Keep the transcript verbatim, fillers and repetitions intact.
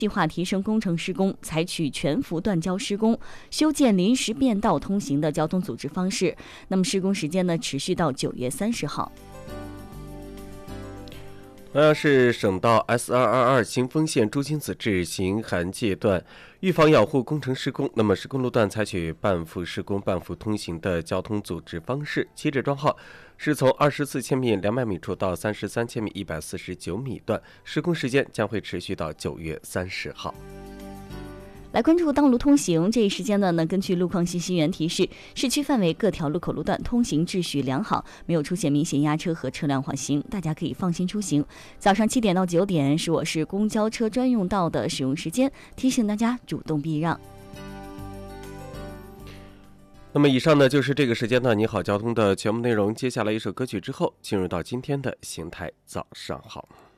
计划提升工程施工，采取全幅断交施工、修建临时便道通行的交通组织方式。那么施工时间呢，持续到九月三十号。 同样是省道 S 二二二新丰线朱金子至行韩界段预防养护工程施工，那么施工路段采取半幅施工半幅通行的交通组织方式，起止桩号是从二十四千米两百米处到三十三千米一百四十九米段，施工时间将会持续到九月三十号。 来关注道路通行，这一时间呢，呢根据路况信息源提示，市区范围各条路口路段通行秩序良好，没有出现明显压车和车辆缓行，大家可以放心出行。早上七点到九点是我市公交车专用道的使用时间，提醒大家主动避让。 那么以上呢就是这个时间呢你好交通的全部内容，接下来一首歌曲之后，进入到今天的邢台早上好。